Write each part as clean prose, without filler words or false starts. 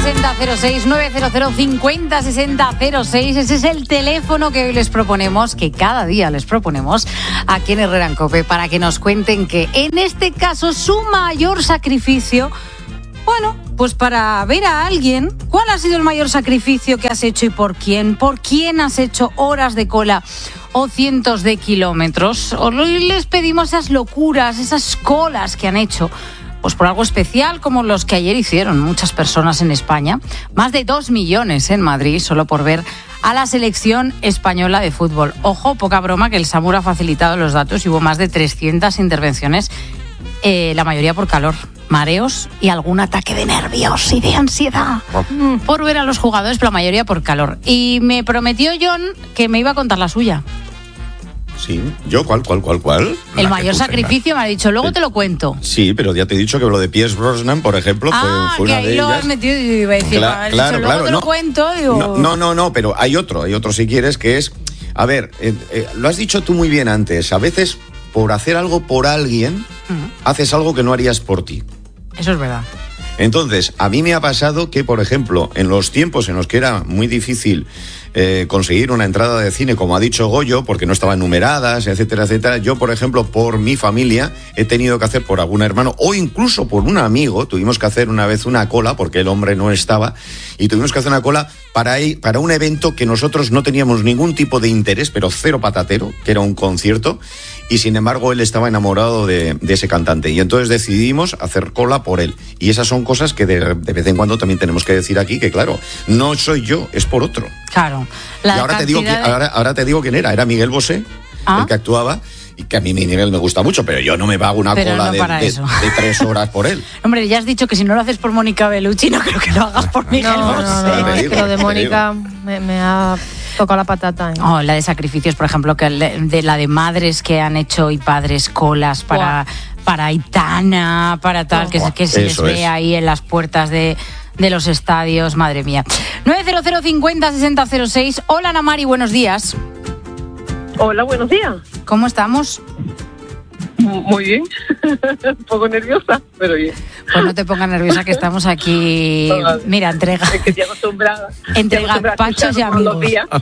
6006, 900 50 60 06. Ese es el teléfono que hoy les proponemos, que cada día les proponemos aquí en Herrera en COPE, para que nos cuenten que en este caso su mayor sacrificio, bueno, pues para ver a alguien. ¿Cuál ha sido el mayor sacrificio que has hecho y por quién? ¿Por quién has hecho horas de cola o cientos de kilómetros? Hoy les pedimos esas locuras, esas colas que han hecho, pues por algo especial, como los que ayer hicieron muchas personas en España. Más de 2 millones en Madrid, solo por ver a la selección española de fútbol. Ojo, poca broma, que el SAMUR ha facilitado los datos y hubo más de 300 intervenciones, la mayoría por calor, mareos y algún ataque de nervios y de ansiedad por ver a los jugadores, pero la mayoría por calor. Y me prometió John que me iba a contar la suya. Sí, ¿yo? ¿Cuál? El mayor sacrificio me ha dicho, luego te lo cuento. Sí, pero ya te he dicho que lo de Pierce Brosnan, por ejemplo, fue una de ellas. Ah, que ahí lo has metido y iba a decir, claro, luego te lo cuento. Digo... No, pero hay otro si quieres, que es, a ver, lo has dicho tú muy bien antes, a veces por hacer algo por alguien, haces algo que no harías por ti. Eso es verdad. Entonces, a mí me ha pasado que, por ejemplo, en los tiempos en los que era muy difícil conseguir una entrada de cine, como ha dicho Goyo, porque no estaban numeradas, etcétera, yo, por ejemplo, por mi familia, he tenido que hacer por algún hermano, o incluso por un amigo, tuvimos que hacer una vez una cola, porque el hombre no estaba, y tuvimos que hacer una cola para un evento que nosotros no teníamos ningún tipo de interés, pero cero patatero, que era un concierto, y sin embargo él estaba enamorado de ese cantante, y entonces decidimos hacer cola por él. Y esas son cosas que de vez en cuando también tenemos que decir aquí, que claro, no soy yo, es por otro. Claro. Y ahora te digo quién era Miguel Bosé, el que actuaba, y que a mí Miguel me gusta mucho, pero yo no me pago una cola de 3 horas por él. Hombre, ya has dicho que si no lo haces por Mónica Bellucci, no creo que lo hagas por Miguel Bosé. No, es que lo de Mónica me ha tocado la patata. Oh, la de sacrificios, por ejemplo, que la de madres que han hecho y padres colas para Aitana, para tal, que se les ve ahí en las puertas de los estadios, madre mía. 900 50 60 06. Hola, Ana Mari, buenos días. Hola, buenos días. ¿Cómo estamos? Muy bien. Un poco nerviosa, pero bien. Pues no te pongas nerviosa, que estamos aquí. Mira, entrega. Es que estoy acostumbrada. Entre gazpachos y amigos.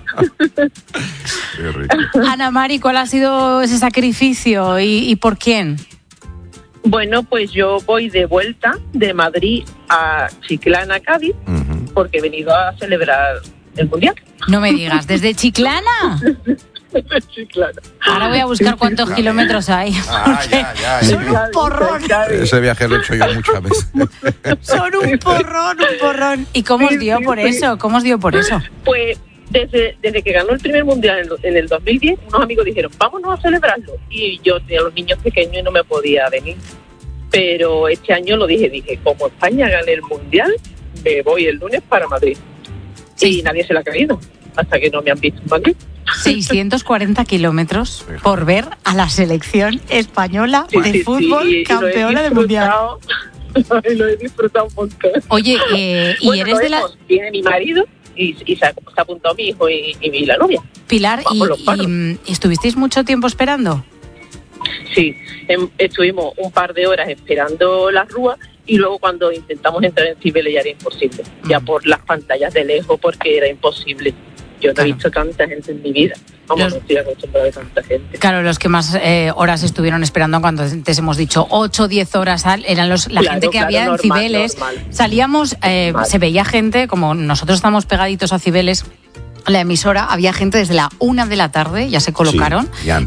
Qué rico. Ana Mari, ¿cuál ha sido ese sacrificio y por quién? Bueno, pues yo voy de vuelta de Madrid a Chiclana, Cádiz, porque he venido a celebrar el Mundial. No me digas, ¿desde Chiclana? Chiclana. Ahora voy a buscar cuántos kilómetros hay. Ya. Son un porrón. Ese viaje lo he hecho yo muchas veces. Son un porrón. ¿Y cómo os dio por eso? ¿Cómo os dio por eso? Pues desde que ganó el primer Mundial en el 2010, unos amigos dijeron, vámonos a celebrarlo. Y yo tenía los niños pequeños y no me podía venir. Pero este año lo dije, como España gane el Mundial, me voy el lunes para Madrid. Sí. Y nadie se la ha creído, hasta que no me han visto en Madrid. 640 kilómetros por ver a la selección española de fútbol campeona del Mundial. Lo he disfrutado un montón. Oye, y eres de la... Viene mi marido y se apuntó mi hijo y la novia. Pilar, ¿y estuvisteis mucho tiempo esperando? Sí, estuvimos un par de horas esperando la rúa y luego cuando intentamos entrar en Cibeles ya era imposible. Ya por las pantallas de lejos, porque era imposible. Yo no he visto tanta gente en mi vida. No estoy acostumbrada a tanta gente. Claro, los que más horas estuvieron esperando, cuando antes hemos dicho 8 o 10 horas, eran la gente que había en Cibeles. Salíamos, se veía gente, como nosotros estamos pegaditos a Cibeles, la emisora, había gente desde la 1 de la tarde, ya se colocaron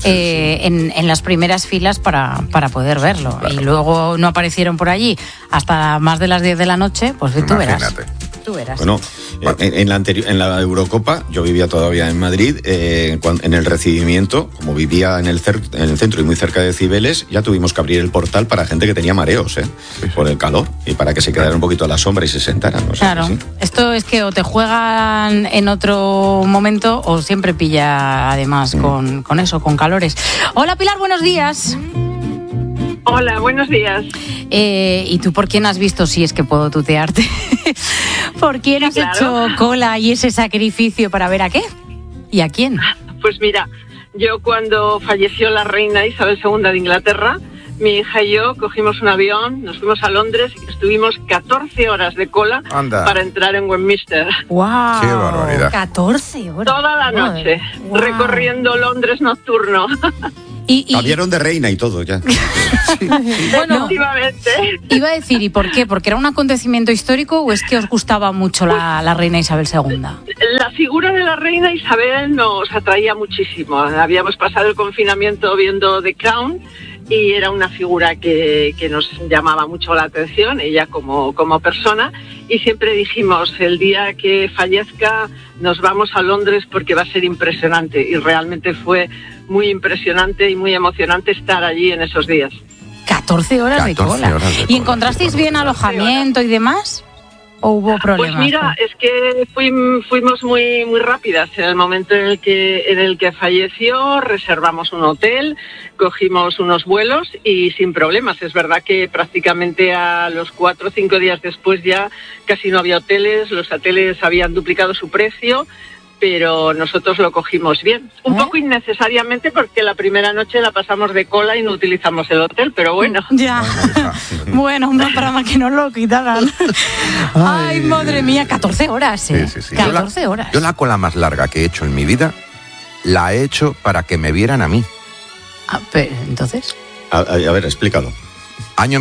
en las primeras filas para poder verlo. Claro. Y luego no aparecieron por allí hasta más de las 10 de la noche, pues tú verás. Tú verás. Bueno, en la Eurocopa, yo vivía todavía en Madrid, en el recibimiento, como vivía en el centro y muy cerca de Cibeles, ya tuvimos que abrir el portal para gente que tenía mareos, por el calor, y para que se quedara un poquito a la sombra y se sentaran. Claro, esto es que o te juegan en otro momento o siempre pilla además con eso, con calores. Hola Pilar, buenos días. Hola, buenos días. ¿Y tú por quién has visto, si es que puedo tutearte? ¿Por quién has hecho cola y ese sacrificio para ver a qué? ¿Y a quién? Pues mira, yo cuando falleció la reina Isabel II de Inglaterra, mi hija y yo cogimos un avión, nos fuimos a Londres y estuvimos 14 horas de cola para entrar en Westminster. ¡Wow! ¡Qué barbaridad! 14 horas. Toda la noche, Wow. recorriendo Londres nocturno. Aviaron de reina y todo, ya. Bueno, Efectivamente. Iba a decir, ¿y por qué? ¿Porque era un acontecimiento histórico o es que os gustaba mucho la reina Isabel II? La figura de la reina Isabel nos atraía muchísimo. Habíamos pasado el confinamiento viendo The Crown y era una figura que nos llamaba mucho la atención, ella como persona, y siempre dijimos, el día que fallezca nos vamos a Londres porque va a ser impresionante, y realmente fue muy impresionante y muy emocionante estar allí en esos días. 14 horas de 14 cola. horas de ¿Y cola, encontrasteis qué bien barbaridad. alojamiento y demás? ¿O hubo problemas? Pues mira, es que fuimos muy rápidas. En el momento en el que falleció, reservamos un hotel, cogimos unos vuelos y sin problemas. Es verdad que prácticamente a los 4 o 5 días después ya casi no había hoteles, los hoteles habían duplicado su precio, pero nosotros lo cogimos bien. Un poco innecesariamente porque la primera noche la pasamos de cola y no utilizamos el hotel, pero bueno. Ya. Bueno, para que no lo quitaran. Ay, madre mía, 14 horas, ¿eh? Sí. 14 horas. Yo la cola más larga que he hecho en mi vida la he hecho para que me vieran a mí. Ah, pero, ¿entonces? A ver, explícalo. Año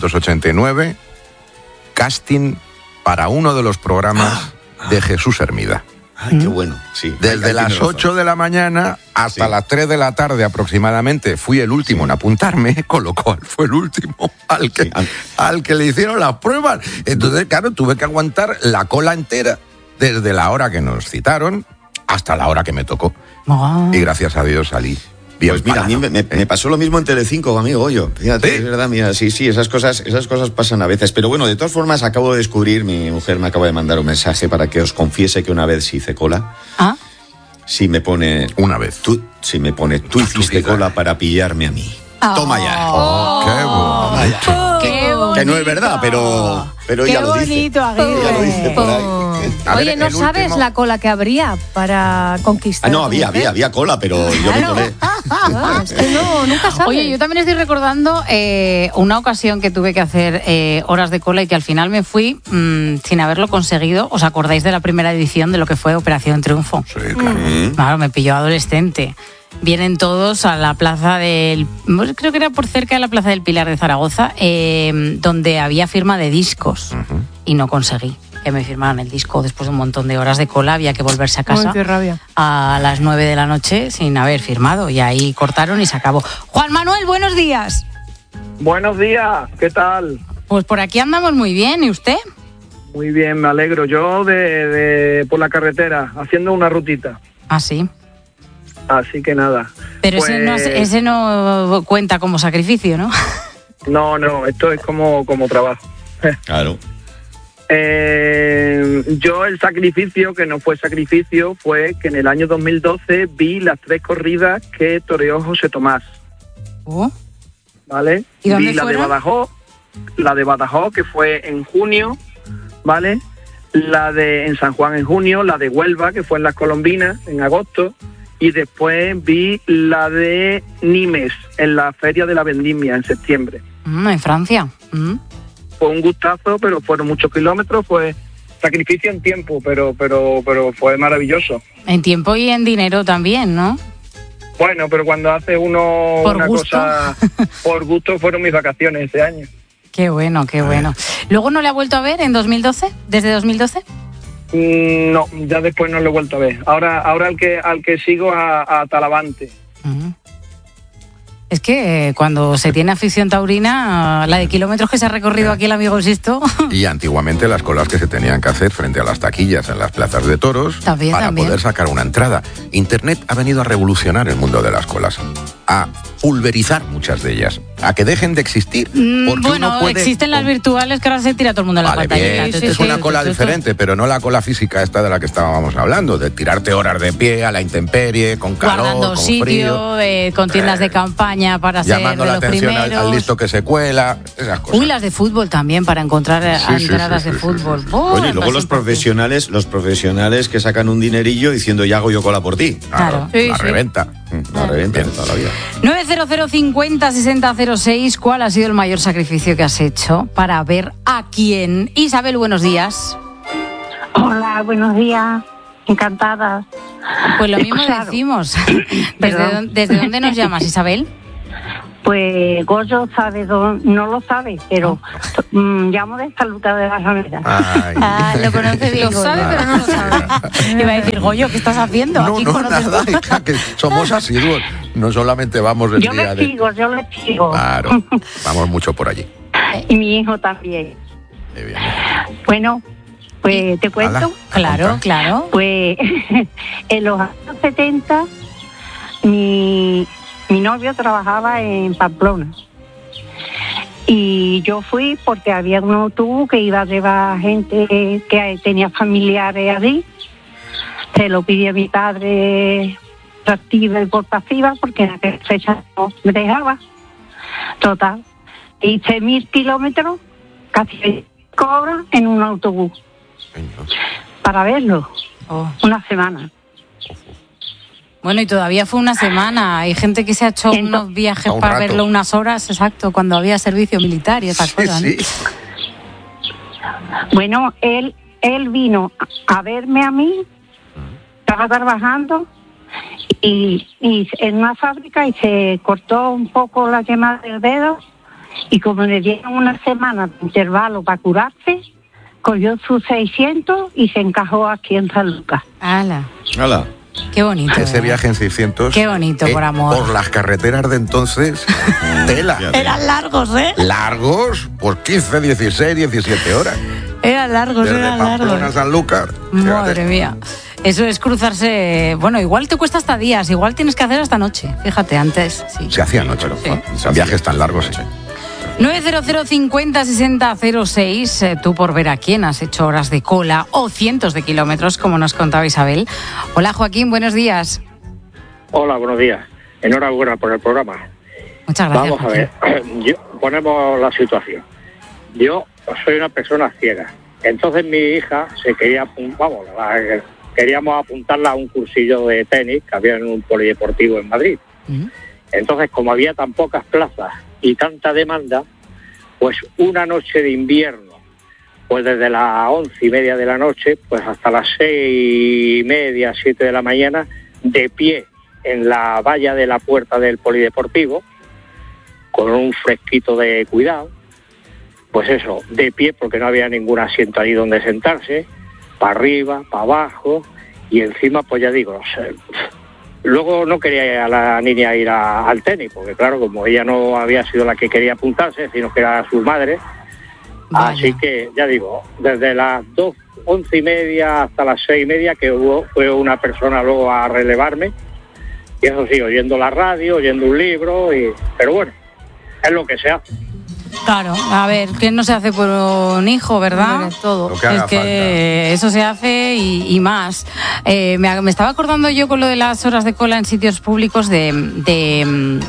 1989, casting para uno de los programas de Jesús Hermida. Ay, qué bueno, sí. Desde Ahí las tienes razón. 8 de la mañana hasta Sí. las 3 de la tarde aproximadamente fui el último en apuntarme, con lo cual fue el último Sí. al que le hicieron las pruebas. Entonces, claro, tuve que aguantar la cola entera desde la hora que nos citaron hasta la hora que me tocó. Ah. Y gracias a Dios salí bien Pues mira, a mí parado. me pasó lo mismo en Telecinco, amigo Goyo. Fíjate, ¿Sí? es verdad, mira, sí, esas cosas pasan a veces. Pero bueno, de todas formas, acabo de descubrir, mi mujer me acaba de mandar un mensaje para que os confiese que una vez sí hice cola. Ah. Sí me pone... Una vez. Tú hiciste vida. cola para pillarme a mí. Toma ya. Oh, qué bonito. Qué bonito. Que no es verdad, pero Qué ella lo dice. bonito, Aguirre. Ella lo dice por ahí. A ver, oye, ¿no el sabes último- la cola que habría para conquistar? No, a tu mujer? había cola, pero yo me Claro. colé. Ah, es que no, nunca sabes. Oye, yo también estoy recordando una ocasión que tuve que hacer horas de cola y que al final me fui sin haberlo conseguido. ¿Os acordáis de la primera edición de lo que fue Operación Triunfo? Sí, claro. Claro, me pilló adolescente. Vienen todos a la plaza creo que era por cerca de la plaza del Pilar de Zaragoza, donde había firma de discos. Y no conseguí que me firmaran el disco. Después de un montón de horas de cola había que volverse a casa Uy, qué rabia. a las 9 de la noche sin haber firmado. Y ahí cortaron y se acabó. Juan Manuel, buenos días. Buenos días, ¿qué tal? Pues por aquí andamos muy bien. ¿Y usted? Muy bien, me alegro. Yo por la carretera, haciendo una rutita. Ah, sí. Así que nada. Pero Pues, ese no cuenta como sacrificio, ¿no? No, esto es como trabajo. Claro. Yo el sacrificio, que no fue sacrificio, fue que en el año 2012 vi las 3 corridas que toreó José Tomás, Oh. ¿vale? ¿Y dónde Vi la fueron? de Badajoz, que fue en junio, ¿vale? La de en San Juan en junio, la de Huelva, que fue en Las Colombinas en agosto, y después vi la de Nimes en la Feria de la Vendimia en septiembre. En Francia. Fue un gustazo, pero fueron muchos kilómetros, fue sacrificio en tiempo, pero fue maravilloso. En tiempo y en dinero también, ¿no? Bueno, pero cuando hace uno Por una gusto. cosa por gusto, fueron mis vacaciones ese año. Qué bueno, qué bueno. ¿Luego no le ha vuelto a ver en 2012? ¿Desde 2012? No, ya después no lo he vuelto a ver. Ahora al que sigo a Talavante. Es que cuando se tiene afición taurina, la de kilómetros que se ha recorrido aquí el amigo Sisto. Y antiguamente las colas que se tenían que hacer frente a las taquillas en las plazas de toros También, para también. poder sacar una entrada. Internet ha venido a revolucionar el mundo de las colas, a pulverizar muchas de ellas, a que dejen de existir. Porque Bueno, uno puede... existen las virtuales que ahora se tira todo el mundo en la Vale, pantalla. bien, es una cola diferente, pero no la cola física esta de la que estábamos hablando, de tirarte horas de pie a la intemperie, con calor, Guardando con sitio, frío, con tiendas de campaña para ser llamando de la los atención primeros. al listo que se cuela, esas cosas. Uy, las de fútbol también, para encontrar Sí, entradas sí, de sí, fútbol. sí, Oh, Oye, y luego me los parece profesionales que sacan un dinerillo diciendo ya hago yo cola por ti. Claro. Sí, la sí. reventa. La revienta de toda la vida. 900 50 60 06. ¿Cuál ha sido el mayor sacrificio que has hecho para ver a quién? Isabel, buenos días. Hola, buenos días. Encantada. Pues lo mismo Claro. decimos. Perdón. ¿Desde dónde nos llamas, Isabel? Pues Goyo sabe dónde, no lo sabe, pero llamo de San Lucas de la Ramera. Ay. Lo conoce bien. Lo sabe, pero no lo sabe. Iba a decir, Goyo, ¿qué estás haciendo? No, Aquí no, conoces nada, todo. hija, que somos asiduos. No solamente vamos el Yo día le sigo. Claro, vamos mucho por allí. Y mi hijo también. Qué bien. Bueno, pues te cuento. Ala. Claro, Conta. claro. Pues en los años 70 mi novio trabajaba en Pamplona. Y yo fui porque había un autobús que iba a llevar gente que tenía familiares allí. Se lo pidió a mi padre por activa y por pasiva porque en aquella fecha no me dejaba. Total. Hice 1000 kilómetros, casi 5 horas en un autobús para verlo. Oh. Una semana. Bueno, y todavía fue una semana. Hay gente que se ha hecho Entonces, unos viajes a un para rato. verlo unas horas, exacto, cuando había servicio militar y esas cosas, ¿no? Sí. Bueno, él vino a verme a mí, estaba trabajando y en una fábrica y se cortó un poco la yema del dedo y como le dieron una semana de intervalo para curarse, cogió sus 600 y se encajó aquí en San Lucas. ¡Hala! Hala. Qué bonito. Ese ¿eh? viaje en 600. Qué bonito, por amor. Por las carreteras de entonces, tela. Fíjate. Eran largos, ¿eh? Largos, por 15, 16, 17 horas. Eran largos, Desde eran Pamplona a largos. San Lucas. Madre fíjate. mía. Eso es cruzarse. Bueno, igual te cuesta hasta días, igual tienes que hacer hasta noche. Fíjate, antes. Sí. Se hacía noche. Sí. Son viajes tan largos. Sí. 900 50 60 06. Tú por ver a quién has hecho horas de cola o cientos de kilómetros, como nos contaba Isabel. Hola, Joaquín, buenos días. Hola, buenos días. Enhorabuena por el programa. Muchas gracias. Vamos a ver, ponemos la situación. Yo soy una persona ciega. Entonces mi hija se quería, queríamos apuntarla a un cursillo de tenis que había en un polideportivo en Madrid. Joaquín. Entonces, como había tan pocas plazas y tanta demanda, pues una noche de invierno, pues desde las 11:30 de la noche, pues hasta las 6:30, 7 de la mañana, de pie en la valla de la puerta del polideportivo, con un fresquito de cuidado, pues eso, de pie porque no había ningún asiento ahí donde sentarse, para arriba, para abajo, y encima, pues ya digo, luego no quería a la niña ir al tenis, porque claro, como ella no había sido la que quería apuntarse, sino que era su madre, Vaya. así que ya digo, desde las 11:30 hasta las 6:30 que fue una persona luego a relevarme, y eso sí, oyendo la radio, oyendo un libro, pero bueno, es lo que se hace. Claro, a ver, ¿qué no se hace por un hijo, verdad? Hombre, todo. Lo que haga Es que eso se hace y más. Me estaba acordando yo con lo de las horas de cola en sitios públicos de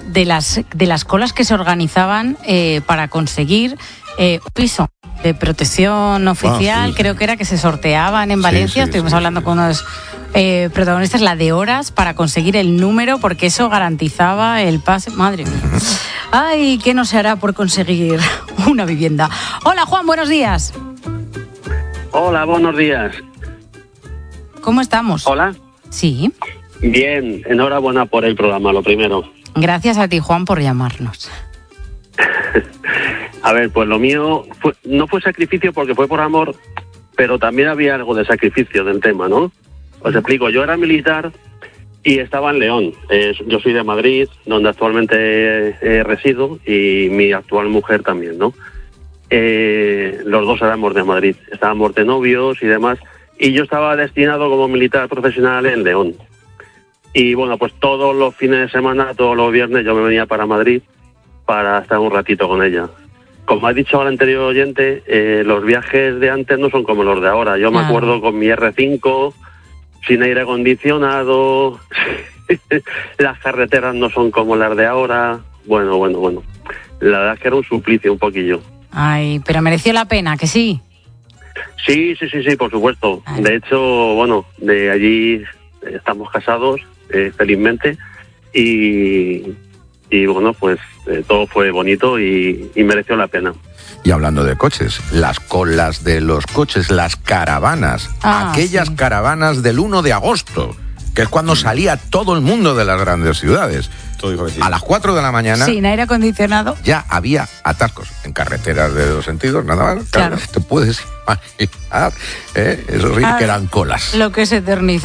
las colas que se organizaban para conseguir un piso de protección oficial. sí. Creo que era que se sorteaban en Sí, Valencia. sí, Estuvimos sí, hablando sí. con unos protagonistas, la de horas para conseguir el número, porque eso garantizaba el pase. Madre mía. Ay, ¿qué no se hará por conseguir una vivienda? Hola, Juan, buenos días. Hola, buenos días. ¿Cómo estamos? Hola. Sí. Bien, enhorabuena por el programa, lo primero. Gracias a ti, Juan, por llamarnos. A ver, pues lo mío no fue sacrificio porque fue por amor, pero también había algo de sacrificio del tema, ¿no? Os explico, yo era militar y estaba en León. Yo soy de Madrid, donde actualmente resido, y mi actual mujer también, ¿no? Los dos éramos de Madrid, estábamos de novios y demás, y yo estaba destinado como militar profesional en León. Y bueno, pues todos los fines de semana, todos los viernes, yo me venía para Madrid para estar un ratito con ella. Como ha dicho el anterior oyente, los viajes de antes no son como los de ahora. Yo me Claro. acuerdo con mi R5, sin aire acondicionado, las carreteras no son como las de ahora. Bueno. La verdad es que era un suplicio un poquillo. Ay, pero mereció la pena, que sí. Sí, por supuesto. Ay. De hecho, bueno, de allí estamos casados, felizmente. y bueno, pues todo fue bonito y mereció la pena. Y hablando de coches, las colas de los coches, las caravanas, aquellas caravanas del 1 de agosto, que es cuando salía todo el mundo de las grandes ciudades. A las 4 de la mañana... Sin aire acondicionado. Ya había atascos en carreteras de 2 sentidos, nada más. Claro. Te puedes imaginar, eso sí que eran colas. Lo que se eterniza.